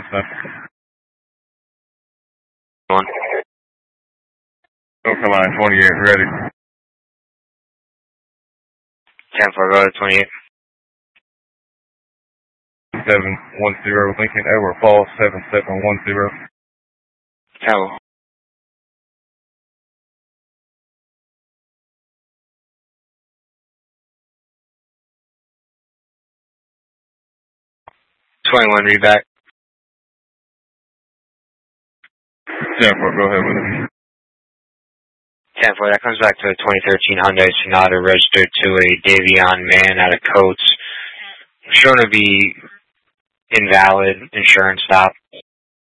son. One. North Carolina 28, ready. 10-4, go to 28. 710, Lincoln, over, fall 7710. Tower. Read back. 10-4, go ahead with it. 10-4, that comes back to a 2013 Hyundai Sonata registered to a Davion man out of Coates. Shown to be invalid insurance stop.